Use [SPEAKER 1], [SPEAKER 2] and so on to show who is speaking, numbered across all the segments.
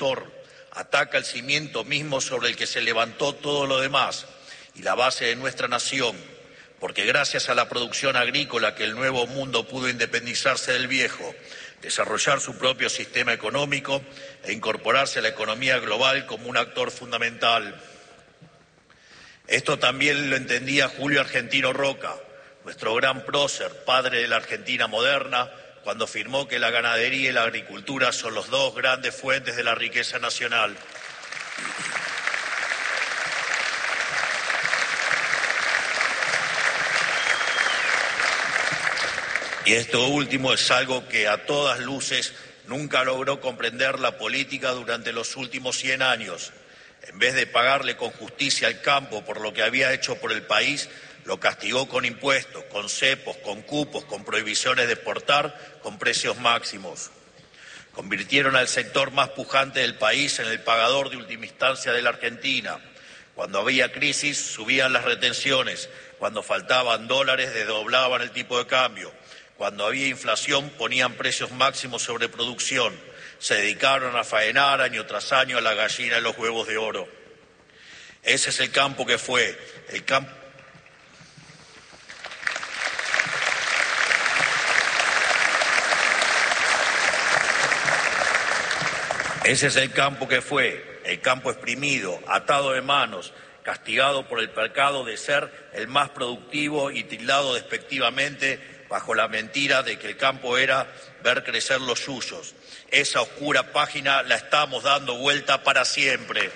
[SPEAKER 1] ataca el cimiento mismo sobre el que se levantó todo lo demás y la base de nuestra nación, porque gracias a la producción agrícola que el nuevo mundo pudo independizarse del viejo, desarrollar su propio sistema económico e incorporarse a la economía global como un actor fundamental. Esto también lo entendía Julio Argentino Roca, nuestro gran prócer, padre de la Argentina moderna, cuando afirmó que la ganadería y la agricultura son las dos grandes fuentes de la riqueza nacional. Y esto último es algo que a todas luces nunca logró comprender la política durante los últimos 100 años. En vez de pagarle con justicia al campo por lo que había hecho por el país, lo castigó con impuestos, con cepos, con cupos, con prohibiciones de exportar, con precios máximos. Convirtieron al sector más pujante del país en el pagador de última instancia de la Argentina. Cuando había crisis, subían las retenciones. Cuando faltaban dólares, desdoblaban el tipo de cambio. Cuando había inflación, ponían precios máximos sobre producción. Se dedicaron a faenar año tras año a la gallina y los huevos de oro. Ese es el campo que fue, el campo. Ese es el campo que fue, el campo exprimido, atado de manos, castigado por el pecado de ser el más productivo y tildado despectivamente bajo la mentira de que el campo era ver crecer los suyos. Esa oscura página la estamos dando vuelta para siempre.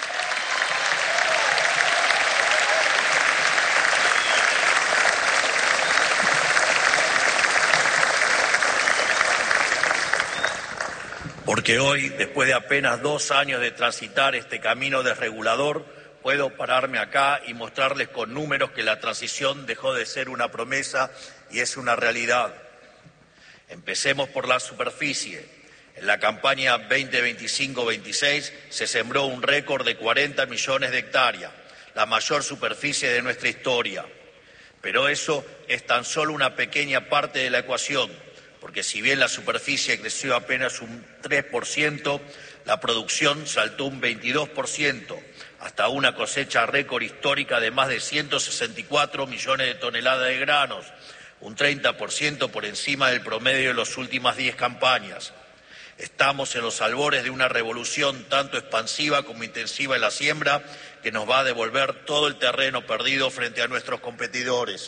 [SPEAKER 1] Porque hoy, después de apenas 2 años de transitar este camino desregulador, puedo pararme acá y mostrarles con números que la transición dejó de ser una promesa y es una realidad. Empecemos por la superficie. En la campaña 2025-26 se sembró un récord de 40 millones de hectáreas, la mayor superficie de nuestra historia. Pero eso es tan solo una pequeña parte de la ecuación, porque si bien la superficie creció apenas un 3%, la producción saltó un 22%, hasta una cosecha récord histórica de más de 164 millones de toneladas de granos, un 30% por encima del promedio de las últimas 10 campañas. Estamos en los albores de una revolución tanto expansiva como intensiva en la siembra que nos va a devolver todo el terreno perdido frente a nuestros competidores.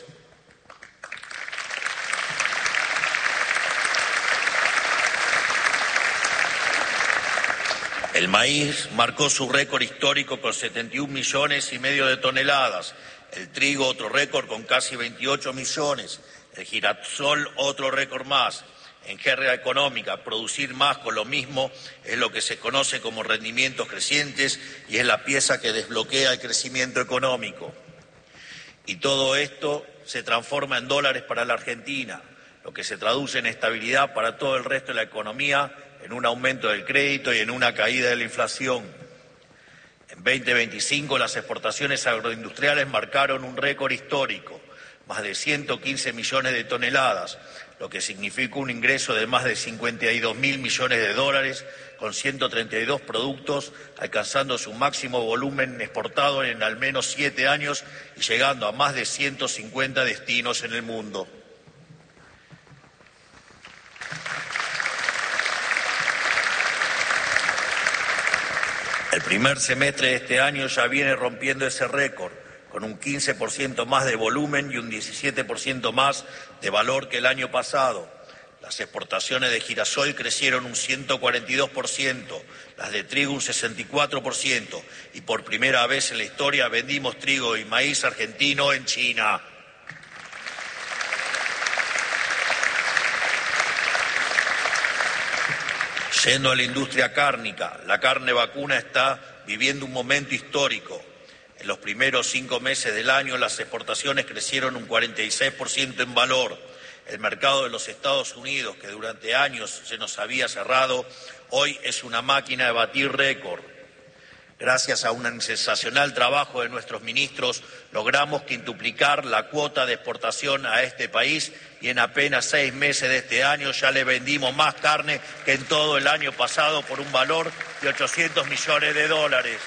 [SPEAKER 1] El maíz marcó su récord histórico con 71 millones y medio de toneladas, el trigo otro récord con casi 28 millones, el girasol otro récord más. En jerga económica, producir más con lo mismo es lo que se conoce como rendimientos crecientes y es la pieza que desbloquea el crecimiento económico. Y todo esto se transforma en dólares para la Argentina, lo que se traduce en estabilidad para todo el resto de la economía, en un aumento del crédito y en una caída de la inflación. En 2025 las exportaciones agroindustriales marcaron un récord histórico, más de 115 millones de toneladas, lo que significa un ingreso de más de 52.000 millones de dólares con 132 productos, alcanzando su máximo volumen exportado en al menos 7 años y llegando a más de 150 destinos en el mundo. El primer semestre de este año ya viene rompiendo ese récord, con un 15% más de volumen y un 17% más de valor que el año pasado. Las exportaciones de girasol crecieron un 142%, las de trigo un 64% y por primera vez en la historia vendimos trigo y maíz argentino en China. Yendo a la industria cárnica, la carne vacuna está viviendo un momento histórico. En los primeros 5 meses del año las exportaciones crecieron un 46% en valor. El mercado de los Estados Unidos, que durante años se nos había cerrado, hoy es una máquina de batir récord. Gracias a un sensacional trabajo de nuestros ministros, logramos quintuplicar la cuota de exportación a este país y en apenas 6 meses de este año ya le vendimos más carne que en todo el año pasado por un valor de 800 millones de dólares.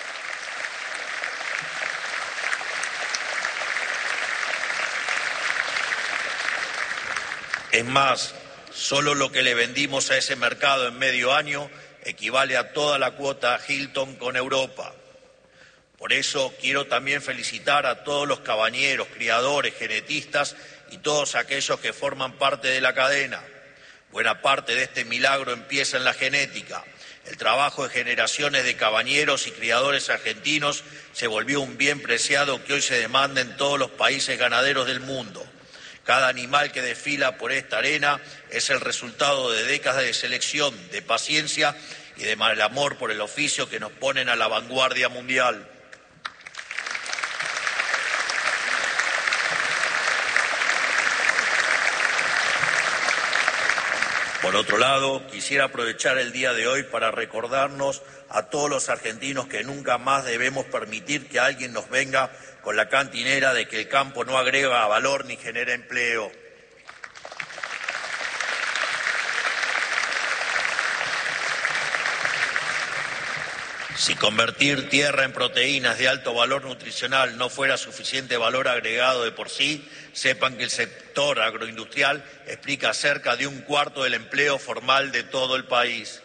[SPEAKER 1] Es más, solo lo que le vendimos a ese mercado en medio año equivale a toda la cuota Hilton con Europa. Por eso quiero también felicitar a todos los cabañeros, criadores, genetistas y todos aquellos que forman parte de la cadena. Buena parte de este milagro empieza en la genética. El trabajo de generaciones de cabañeros y criadores argentinos se volvió un bien preciado que hoy se demanda en todos los países ganaderos del mundo. Cada animal que desfila por esta arena es el resultado de décadas de selección, de paciencia y de mal amor por el oficio que nos ponen a la vanguardia mundial. Por otro lado, quisiera aprovechar el día de hoy para recordarnos a todos los argentinos que nunca más debemos permitir que alguien nos venga con la cantinera de que el campo no agrega valor ni genera empleo. Si convertir tierra en proteínas de alto valor nutricional no fuera suficiente valor agregado de por sí, sepan que el sector agroindustrial explica cerca de un cuarto del empleo formal de todo el país.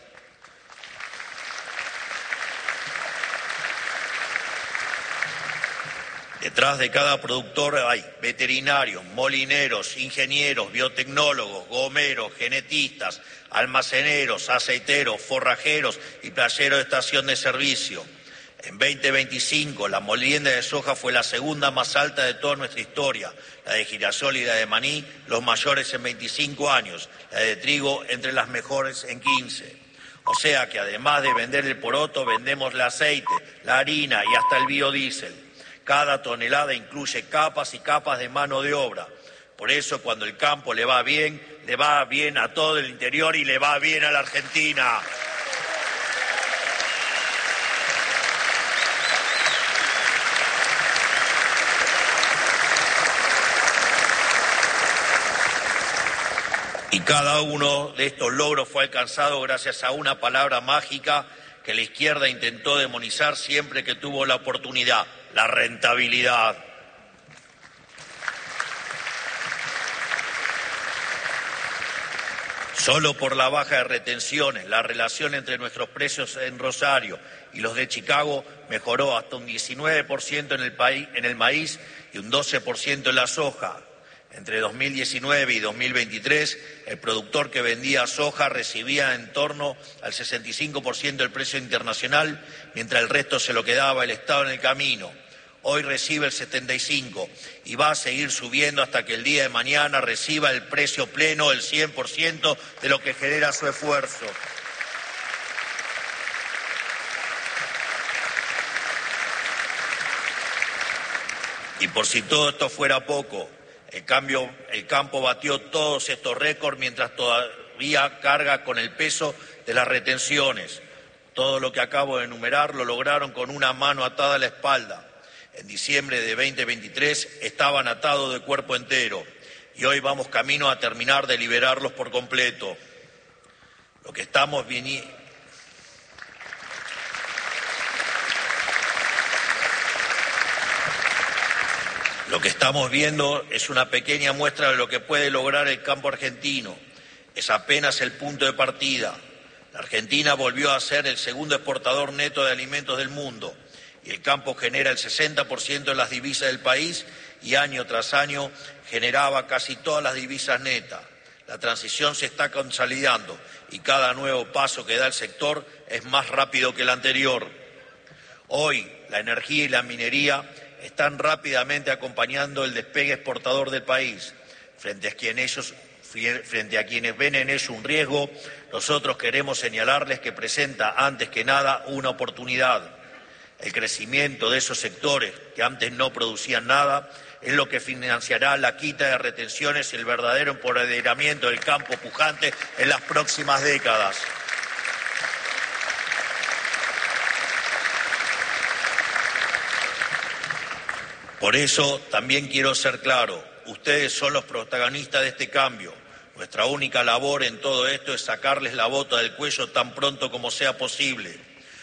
[SPEAKER 1] Detrás de cada productor hay veterinarios, molineros, ingenieros, biotecnólogos, gomeros, genetistas, almaceneros, aceiteros, forrajeros y playeros de estación de servicio. En 2025 la molienda de soja fue la segunda más alta de toda nuestra historia, la de girasol y la de maní los mayores en 25 años, la de trigo entre las mejores en 15. O sea que además de vender el poroto, vendemos el aceite, la harina y hasta el biodiesel. Cada tonelada incluye capas y capas de mano de obra. Por eso cuando el campo le va bien a todo el interior y le va bien a la Argentina. Y cada uno de estos logros fue alcanzado gracias a una palabra mágica que la izquierda intentó demonizar siempre que tuvo la oportunidad: la rentabilidad. Solo por la baja de retenciones, la relación entre nuestros precios en Rosario y los de Chicago mejoró hasta un 19% en el maíz y un 12% en la soja. Entre 2019 y 2023, el productor que vendía soja recibía en torno al 65% del precio internacional, mientras el resto se lo quedaba el Estado en el camino. Hoy recibe el 75% y va a seguir subiendo hasta que el día de mañana reciba el precio pleno, el 100% de lo que genera su esfuerzo. Y por si todo esto fuera poco, el campo batió todos estos récords mientras todavía carga con el peso de las retenciones. Todo lo que acabo de enumerar lo lograron con una mano atada a la espalda. En diciembre de 2023 estaban atados de cuerpo entero y hoy vamos camino a terminar de liberarlos por completo. Lo que estamos viendo es una pequeña muestra de lo que puede lograr el campo argentino. Es apenas el punto de partida. La Argentina volvió a ser el segundo exportador neto de alimentos del mundo y el campo genera el 60% de las divisas del país y año tras año generaba casi todas las divisas netas. La transición se está consolidando y cada nuevo paso que da el sector es más rápido que el anterior. Hoy la energía y la minería están rápidamente acompañando el despegue exportador del país. Frente a quienes ven en ello un riesgo, nosotros queremos señalarles que presenta antes que nada una oportunidad. El crecimiento de esos sectores que antes no producían nada es lo que financiará la quita de retenciones y el verdadero empoderamiento del campo pujante en las próximas décadas. Por eso también quiero ser claro, ustedes son los protagonistas de este cambio. Nuestra única labor en todo esto es sacarles la bota del cuello tan pronto como sea posible